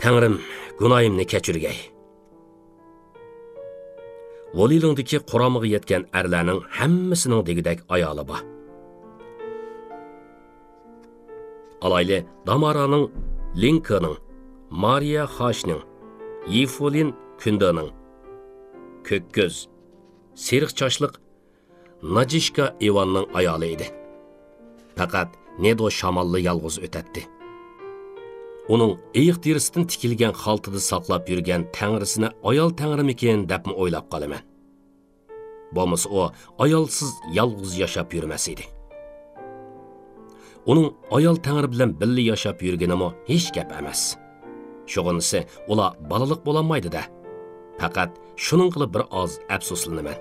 Tangrim, gunoyimni kechirgay. Volilingdagi quromiga yetgan erlarning hammasining degidek ayoli bor. Alayli Damaraning, Lincolnning, Mariya Xashning, Yifolin Kundaning, Kökköz, seriq choshliq Najishka Ivanning ayoli edi. Faqat Nedo Shamalli yolg'iz o'tadi. Uning eyiq terisidan tikilgan xaltida saqlab yurgan tangrisini ayol tangrim ekan debmi o'ylab qolaman. Bo'lmasa o ayolsiz yolg'iz yashab yurmas edi. Uning ayol tangri bilan birga yashab yurganimi hech gap emas. Shug'inisi ular balaliq bo'lolmaydi-da. Faqat shuning qilib bir oz afsuslanaman.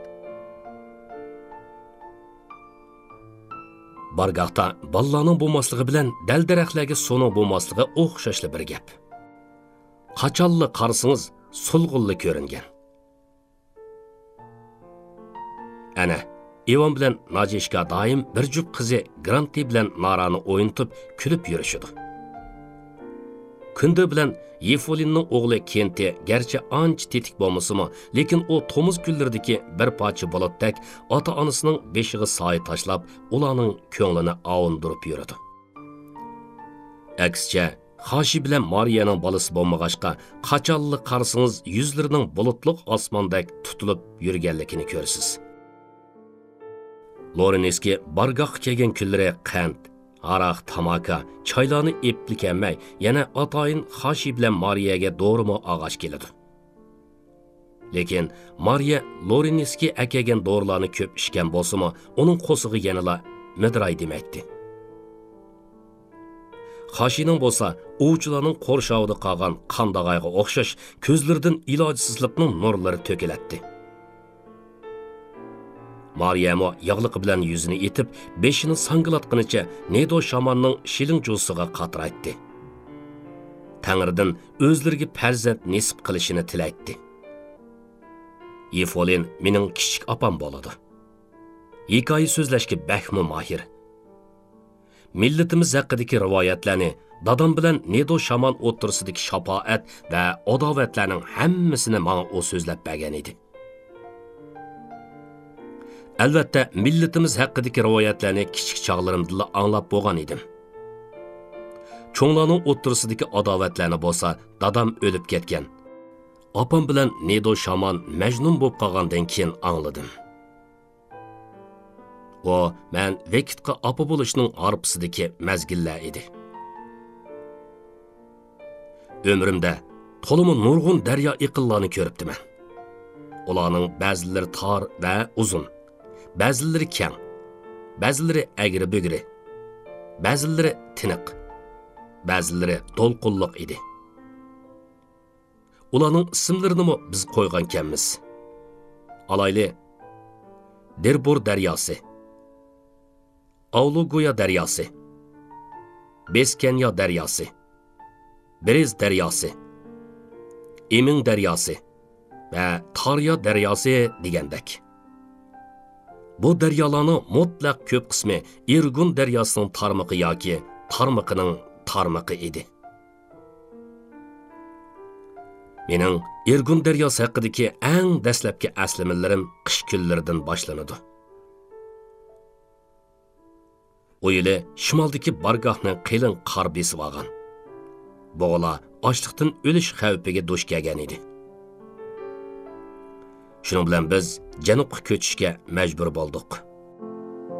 Bargaqda ballarning bo'lmasligi bilan dal-daraxtlarga so'ning bo'lmasligi o'xshashli bir gap. Qachonli qarasangiz sulg'unli ko'ringan. Ana, Ivan bilan Najishka doim bir jup qizi Granti bilan Narani o'yintib, kulib yurishidi. Kunda bilan Yefolinning o'g'li Kenti garchi ancha tetik bo'lmasa-mu, lekin u tomuz kunlaridagi bir parcha bolotdak ota-onasining beshiga soy tashlab, ularning ko'nglini avundirib yuradi. Aksicha, Xashi bilan Mariyaning bolasi bo'lmag'achqa, qachonli qarasangiz yuzlarining bulutliq osmondek tutilib yurganligini ko'rasiz. Loreneski bargoqqa kelgan kunlari qand, araq, tamaka, choylarni eplikamay, yana atoyin Xashi bilan Mariyaga do'rimo og'ash keladi. Lekin Mariya Loreneski akagan dorilarni ko'p ichgan bo'lsa-mu, uning qo'sig'i yanala midray demakdi. Xashining bo'lsa, ovchilarning qo'rshovida qolgan qandag'ayga o'xshash ko'zlaridan ilojsizlikning nurlari to'kilatdi. Mariyamo yog'liqi bilan yuzini etib, beshini sangilatqinicha Nedo shamanning shiling jo'siga qatiraytdi. Tangridan o'zlariga farzand nasib qilishini tilaydi. Yefolin mening kichik opam bo'ladi. Hikoya so'zlashga baxmi mahir. Millatimiz haqidagi rivoyatlarni, dadam bilan Nedo shaman o'tirsidagi shafoat va adovatlarning hammasini menga o so'zlab bergan edi. Albatta, millatimiz haqidagi rivoyatlarni kichik chog'larimda anglab bo'lgan edim. Cho'nglarning o'tirsidagi adovatlarni bo'lsa, dadam o'lib ketgan. Opam bilan Nedo shaman majnun bo'lib qolgandan keyin angladim. O, men vaqtga opa bo'lishning arpisidagi mazgillar edi. Ömrümdə to'limi nurg'un daryo iqillarni ko'ribdiman. Ularning ba'zilari tor va uzun, ba'zilari keng, ba'zilari agri-bugri, ba'zilari tiniq, ba'zilari to'lqinliq edi. Ularning ismlarini biz qo'ygan ekanmiz. Alayli Derbor daryosi, Avlugoya daryosi, Beskenya daryosi, Berez daryosi, Emin daryosi va Tarya daryosi degandek. Bu daryolarning mutlaq ko'p qismi Irgun daryosining tarmog'i yoki tarmog'ining tarmog'i edi. Mening Irgun daryosi haqidagi eng dastlabki aslimalarim qish kunlaridan boshlanadi. O yili shimoldagi bargohning qilin qor besib olgan. Bo'g'alar ochliqdan o'lish xavfiga duch kelgan edi. Shuning bilan biz janubga ko'chishga majbur bo'ldik.